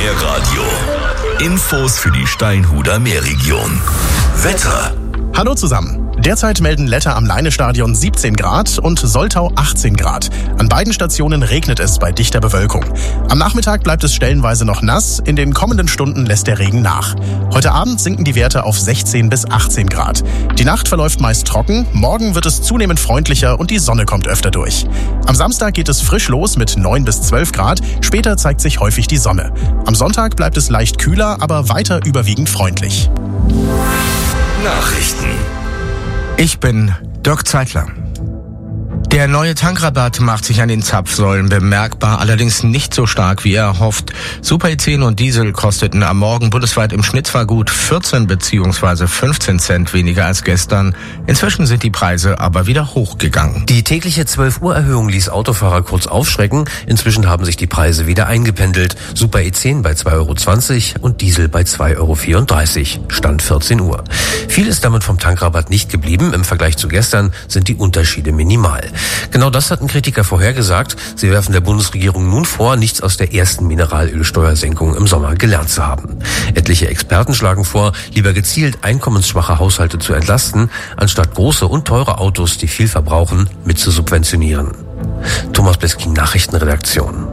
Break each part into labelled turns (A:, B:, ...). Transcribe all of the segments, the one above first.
A: Meerradio. Infos für die Steinhuder Meerregion. Wetter.
B: Hallo zusammen. Derzeit melden Letter am Leine-Stadion 17 Grad und Soltau 18 Grad. An beiden Stationen regnet es bei dichter Bewölkung. Am Nachmittag bleibt es stellenweise noch nass, in den kommenden Stunden lässt der Regen nach. Heute Abend sinken die Werte auf 16 bis 18 Grad. Die Nacht verläuft meist trocken, morgen wird es zunehmend freundlicher und die Sonne kommt öfter durch. Am Samstag geht es frisch los mit 9 bis 12 Grad, später zeigt sich häufig die Sonne. Am Sonntag bleibt es leicht kühler, aber weiter überwiegend freundlich.
A: Nachrichten.
C: Ich bin Dirk Zeitler. Der neue Tankrabatt macht sich an den Zapfsäulen bemerkbar, allerdings nicht so stark, wie er hofft. Super E10 und Diesel kosteten am Morgen bundesweit im Schnitt zwar gut 14 bzw. 15 Cent weniger als gestern. Inzwischen sind die Preise aber wieder hochgegangen.
D: Die tägliche 12 Uhr Erhöhung ließ Autofahrer kurz aufschrecken. Inzwischen haben sich die Preise wieder eingependelt. Super E10 bei 2,20 € und Diesel bei 2,34 €. Stand 14 Uhr. Viel ist damit vom Tankrabatt nicht geblieben. Im Vergleich zu gestern sind die Unterschiede minimal. Genau das hatten Kritiker vorhergesagt. Sie werfen der Bundesregierung nun vor, nichts aus der ersten Mineralölsteuersenkung im Sommer gelernt zu haben. Etliche Experten schlagen vor, lieber gezielt einkommensschwache Haushalte zu entlasten, anstatt große und teure Autos, die viel verbrauchen, mit zu subventionieren. Thomas Beskin, Nachrichtenredaktion.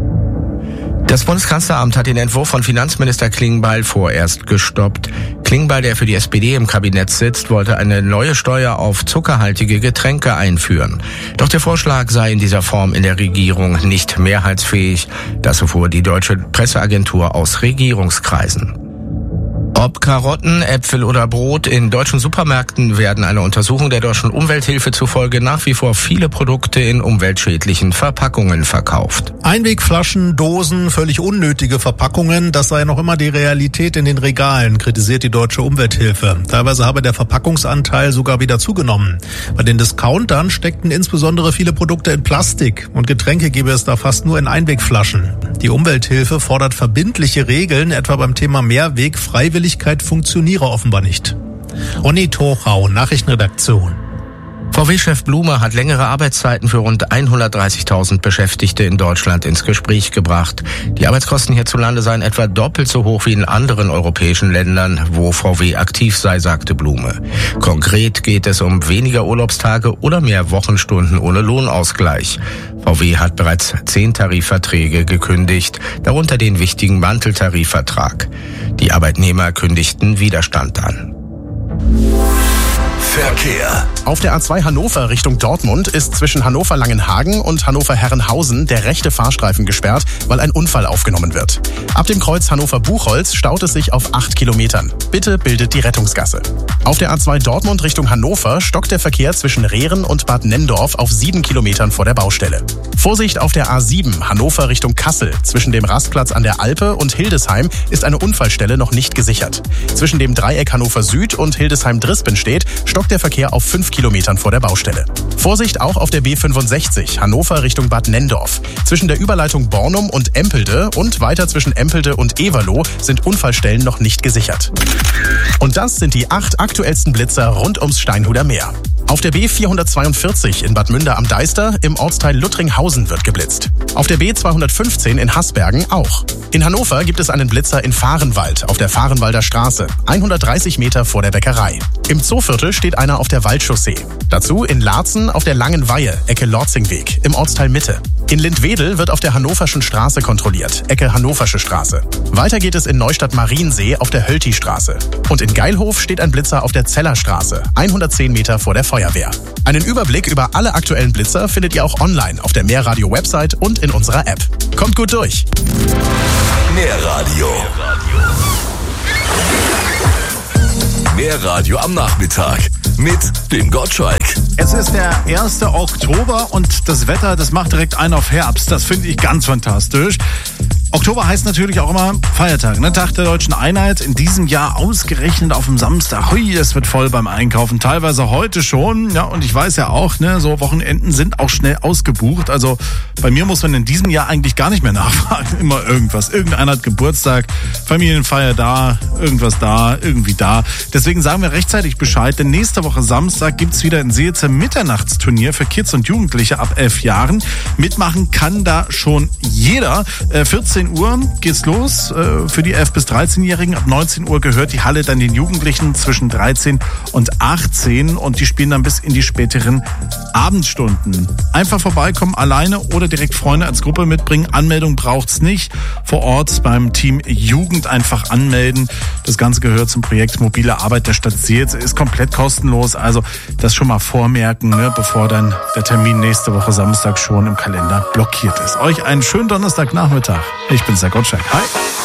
C: Das Bundeskanzleramt hat den Entwurf von Finanzminister Klingbeil vorerst gestoppt. Klingbeil, der für die SPD im Kabinett sitzt, wollte eine neue Steuer auf zuckerhaltige Getränke einführen. Doch der Vorschlag sei in dieser Form in der Regierung nicht mehrheitsfähig. Das erfuhr die deutsche Presseagentur aus Regierungskreisen. Ob Karotten, Äpfel oder Brot, in deutschen Supermärkten werden einer Untersuchung der deutschen Umwelthilfe zufolge nach wie vor viele Produkte in umweltschädlichen Verpackungen verkauft.
E: Einwegflaschen, Dosen, völlig unnötige Verpackungen, das sei noch immer die Realität in den Regalen, kritisiert die deutsche Umwelthilfe. Teilweise habe der Verpackungsanteil sogar wieder zugenommen. Bei den Discountern steckten insbesondere viele Produkte in Plastik und Getränke gäbe es da fast nur in Einwegflaschen. Die Umwelthilfe fordert verbindliche Regeln, etwa beim Thema Mehrweg. Freiwilligkeit funktioniere offenbar nicht. Ronny Tochau, Nachrichtenredaktion.
C: VW-Chef Blume hat längere Arbeitszeiten für rund 130.000 Beschäftigte in Deutschland ins Gespräch gebracht. Die Arbeitskosten hierzulande seien etwa doppelt so hoch wie in anderen europäischen Ländern, wo VW aktiv sei, sagte Blume. Konkret geht es um weniger Urlaubstage oder mehr Wochenstunden ohne Lohnausgleich. VW hat bereits 10 Tarifverträge gekündigt, darunter den wichtigen Manteltarifvertrag. Die Arbeitnehmer kündigten Widerstand an.
A: Verkehr.
B: Auf der A2 Hannover Richtung Dortmund ist zwischen Hannover-Langenhagen und Hannover-Herrenhausen der rechte Fahrstreifen gesperrt, weil ein Unfall aufgenommen wird. Ab dem Kreuz Hannover-Buchholz staut es sich auf 8 Kilometern. Bitte bildet die Rettungsgasse. Auf der A2 Dortmund Richtung Hannover stockt der Verkehr zwischen Rehren und Bad Nenndorf auf 7 Kilometern vor der Baustelle. Vorsicht auf der A7 Hannover Richtung Kassel. Zwischen dem Rastplatz an der Alpe und Hildesheim ist eine Unfallstelle noch nicht gesichert. Zwischen dem Dreieck Hannover Süd und Hildesheim-Drispenstedt stockt der Verkehr auf 5 Kilometern vor der Baustelle. Vorsicht auch auf der B65 Hannover Richtung Bad Nenndorf. Zwischen der Überleitung Bornum und Empelde und weiter zwischen Empelde und Everloh sind Unfallstellen noch nicht gesichert. Und das sind die 8 aktuellsten Blitzer rund ums Steinhuder Meer. Auf der B442 in Bad Münder am Deister im Ortsteil Luttringhausen wird geblitzt. Auf der B215 in Hasbergen auch. In Hannover gibt es einen Blitzer in Vahrenwald auf der Vahrenwalder Straße, 130 Meter vor der Bäckerei. Im Zooviertel steht einer auf der Waldchaussee. Dazu in Laatzen auf der Langen Weihe, Ecke Lorzingweg, im Ortsteil Mitte. In Lindwedel wird auf der Hannoverschen Straße kontrolliert, Ecke Hannoversche Straße. Weiter geht es in Neustadt-Mariensee auf der Hölti-Straße. Und in Geilhof steht ein Blitzer auf der Zellerstraße, 110 Meter vor der Feuerwehr. Einen Überblick über alle aktuellen Blitzer findet ihr auch online auf der Meerradio-Website und in unserer App. Kommt gut durch!
A: Meerradio. Meerradio am Nachmittag mit dem Gottschalk.
F: Es ist der 1. Oktober und das Wetter, das macht direkt einen auf Herbst. Das finde ich ganz fantastisch. Oktober heißt natürlich auch immer Feiertag, ne? Tag der Deutschen Einheit. In diesem Jahr ausgerechnet auf dem Samstag. Hui, es wird voll beim Einkaufen. Teilweise heute schon. Ja, und ich weiß ja auch, ne, so Wochenenden sind auch schnell ausgebucht. Also bei mir muss man in diesem Jahr eigentlich gar nicht mehr nachfragen. Immer irgendwas. Irgendeiner hat Geburtstag, Familienfeier da, irgendwas da, irgendwie da. Deswegen sagen wir rechtzeitig Bescheid, denn nächste Woche Samstag gibt's wieder in Seezim Mitternachtsturnier für Kids und Jugendliche ab 11 Jahren. Mitmachen kann da schon jeder. 14 Uhr geht's los für die 11- bis 13-Jährigen. Ab 19 Uhr gehört die Halle dann den Jugendlichen zwischen 13 und 18 und die spielen dann bis in die späteren Abendstunden. Einfach vorbeikommen, alleine oder direkt Freunde als Gruppe mitbringen. Anmeldung braucht's nicht. Vor Ort beim Team Jugend einfach anmelden. Das Ganze gehört zum Projekt Mobile Arbeit der Stadt Seelze. Ist komplett kostenlos, also das schon mal vormerken, ne, bevor dann der Termin nächste Woche Samstag schon im Kalender blockiert ist. Euch einen schönen Donnerstagnachmittag. Ich bin's, der Gottschalk. Hi.